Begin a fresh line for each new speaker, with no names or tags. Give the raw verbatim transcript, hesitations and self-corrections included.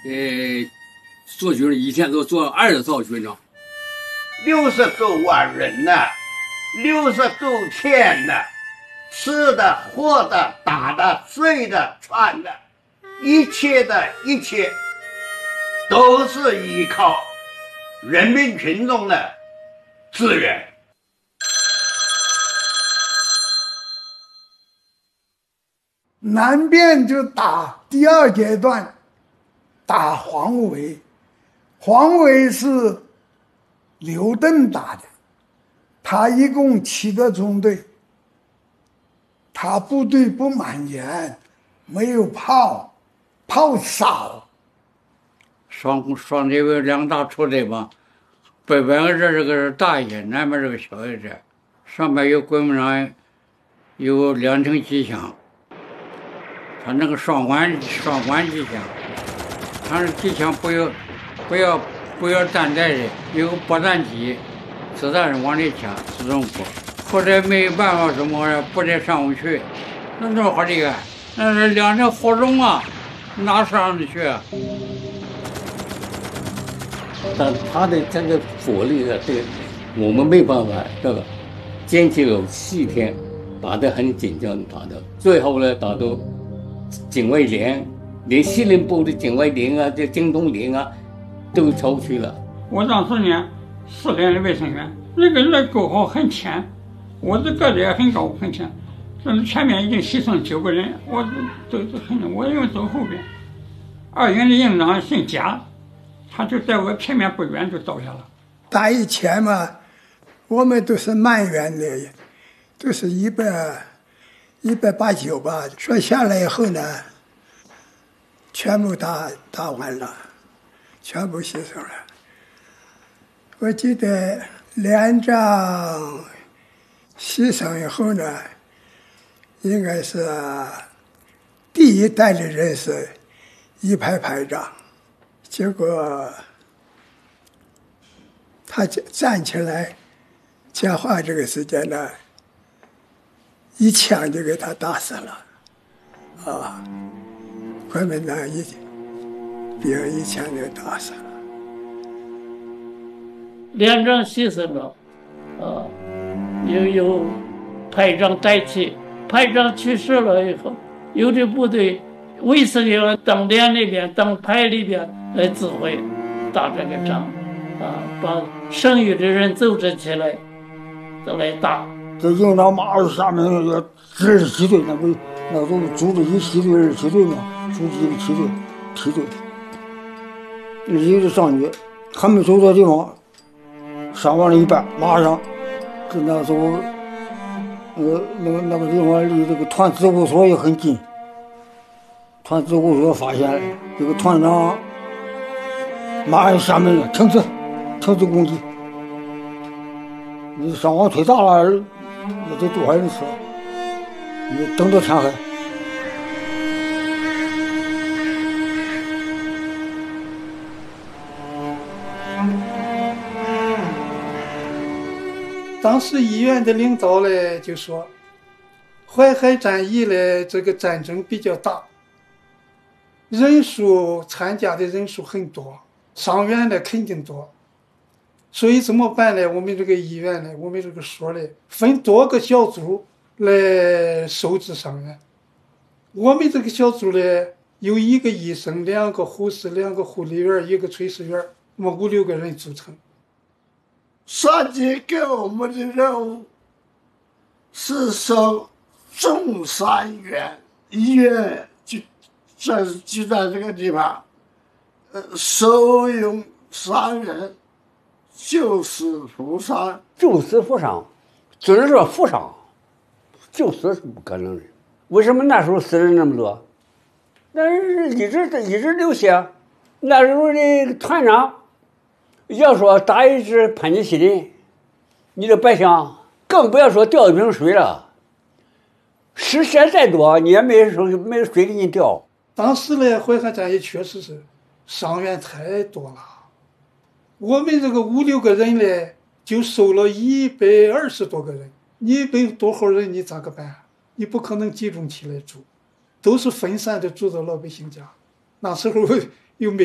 呃，做军一天都做二十套军呢。
六十多万人呢，六十多天呢，吃的、喝的、打的、睡的、穿的，一切的一切，都是依靠人民群众的资源。
南边就打第二阶段，打黄维，黄维是刘邓打的，他一共七个中队，他部队不满员，没有炮，炮少。
双双这个两大出队吧，北边这这个是大一些，南边这个小一点，上边有鬼门上有两挺机枪。他那个双管双管机枪，他是机枪不要不要不要弹带的，有个拨弹机，子弹是往里掐，自动拨。后来没有办法，怎么不得上不去？那这么好厉害？那是两条火种啊，哪上得去啊？
但他的这个火力啊，对我们没办法，这个坚持了四天，打得很紧张，打的最后呢，打到。警卫连，连西林部的警卫连啊，这京东连啊，都抽去了。
我当时呢，四连的卫生员，那个那沟壕很浅，我这个子也很高很浅，但是前面已经牺牲九个人，我都都很，我因为走后边。二营的营长姓贾，他就在我前面不远就倒下了。
打以前嘛，我们都是满员的，都是一百。一百八九吧，说下来以后呢，全部打打完了，全部牺牲了。我记得连长牺牲以后呢，应该是第一代的人是一排排长，结果他站起来讲话这个时间呢。一枪就给他打死了，啊！国民党一兵一枪就打死了。
连长牺牲了，啊，又有排长代替，排长去世了以后，有的部队卫生员当连那边当排里边来指挥打这个仗，啊，把剩余的人组织起来，再来打。
这营长马上下面要二十七队，那不那都组织一梯队、二十七队嘛，组织一个梯队、梯队。一直上去，还没走到地方，上完了一半，马上，这那时候，呃，那个那个地方离这个团指挥所也很近。团指挥所发现这个团长马上下命令停止，停止攻击。你伤亡忒大了，也得多少人死？你等到天黑。
当时医院的领导呢就说，淮海战役呢这个战争比较大，人数参加的人数很多，伤员呢肯定多。所以怎么办呢？我们这个医院呢，我们这个所呢，分多个小组来收治伤员。我们这个小组呢，有一个医生、两个护士、两个护理员、一个炊事员，我们五六个人组成。
上级给我们的任务是守中山院医院，就这就在这个地方，呃，收容伤人。救死扶伤，
救死扶伤，只是扶伤，救死是不可能的。为什么那时候死人那么多？那是一直一直流血。那时候的团长要说打一支潘尼西林，你的百姓更不要说吊一瓶水了。失血再多，你也没水没水给你吊。
当时呢，淮海战役确实是伤员太多了。我们这个五六个人呢，就收了一百二十多个人。你一百多号人，你咋个办？你不可能集中起来住，都是分散的住到老百姓家。那时候又没